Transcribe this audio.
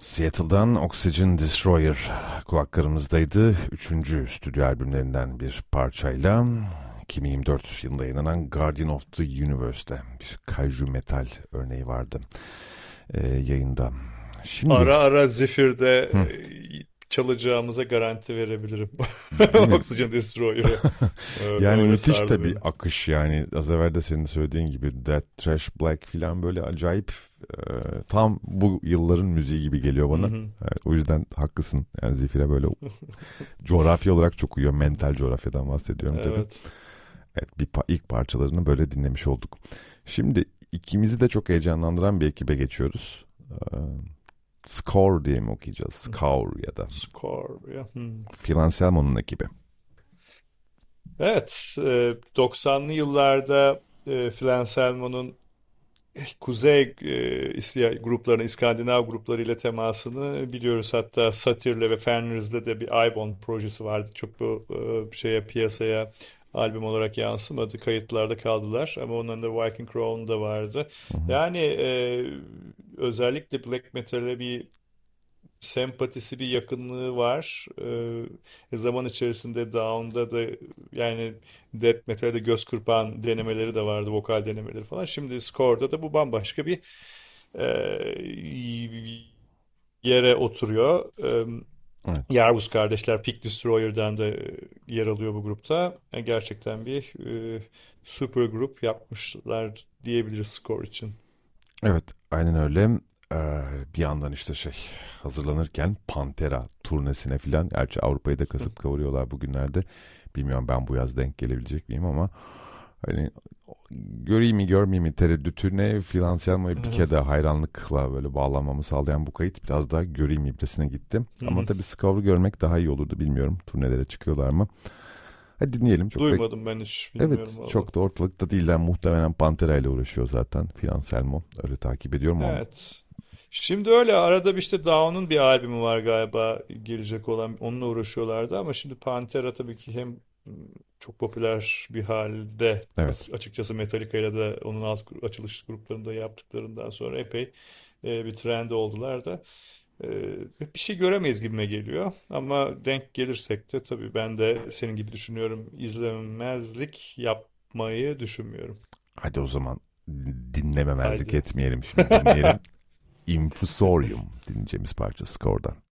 Seattle'dan Oxygen Destroyer kulaklarımızdaydı. Üçüncü stüdyo albümlerinden bir parçayla 2024 yılında yayınlanan Guardian of the Universe'de bir kaiju metal örneği vardı yayında. Şimdi Ara ara Zifir'de hı, çalacağımıza garanti verebilirim. değil mi? Oxygen Destroyer'ı Yani öyle müthiş sardı tabii beni. akış yani az evvel de senin söylediğin gibi Death Trash Black filan böyle acayip tam bu yılların müziği gibi geliyor Hı bana. hı. Evet, o yüzden haklısın. Yani Zifir'e böyle coğrafya olarak çok uyuyor. Mental coğrafyadan bahsediyorum tabii. Evet. Evet, ilk parçalarını böyle dinlemiş olduk. Şimdi ikimizi de çok heyecanlandıran bir ekibe geçiyoruz. Score diye mi okuyacağız? Score ya da Score. Ya. Hı. Phil Anselmo'nun ekibi. Evet. 90'lı yıllarda Phil Anselmo'nun Kuzey gruplarının, İskandinav gruplarıyla temasını biliyoruz. Hatta Satyr'le ve Fenris'le de bir Aibon projesi vardı. Çok bu piyasaya albüm olarak yansımadı. Kayıtlarda kaldılar. Ama onların da Viking Crown da vardı. Hı hı. Yani özellikle Black Metal'e bir sempatisi, bir yakınlığı var. Zaman içerisinde Down'da da yani Death Metal'de göz kırpan denemeleri de vardı, vokal denemeleri falan. Şimdi Score'da da bu bambaşka bir yere oturuyor. Evet. Yavuz kardeşler Peak Destroyer'dan da yer alıyor bu grupta. Gerçekten bir süper grup yapmışlar diyebiliriz Score için. Evet, aynen öyle. Bir yandan işte hazırlanırken Pantera turnesine filan. Gerçi Avrupa'yı da kasıp kavuruyorlar bugünlerde. Bilmiyorum ben bu yaz denk gelebilecek miyim ama hani göreyim mi görmeyeyim mi tereddütüne Phil Anselmo'ya bir kere de hayranlıkla böyle bağlanmamı sağlayan bu kayıt biraz daha göreyim ibresine gitti. Ama tabii Scour'u görmek daha iyi olurdu bilmiyorum. Turnelere çıkıyorlar mı? Hadi dinleyelim. Çok da Duymadım, ben hiç bilmiyorum evet valla. çok da ortalıkta değiller. Muhtemelen Pantera ile uğraşıyor zaten. Phil Anselmo. Öyle takip ediyorum ama. Evet. Şimdi öyle arada bir işte Down'un bir albümü var galiba gelecek olan. Onunla uğraşıyorlardı ama şimdi Pantera tabii ki hem çok popüler bir halde, Evet. açıkçası Metallica ile de onun açılış gruplarında yaptıklarından sonra epey bir trend oldular da bir şey göremeyiz gibime geliyor. Ama denk gelirsek de tabii ben de senin gibi düşünüyorum. İzlemezlik yapmayı düşünmüyorum. Hadi o zaman dinlememezlik Haydi. etmeyelim şimdi dinleyelim. Infusorium dinleyeceğimiz parça Score'dan.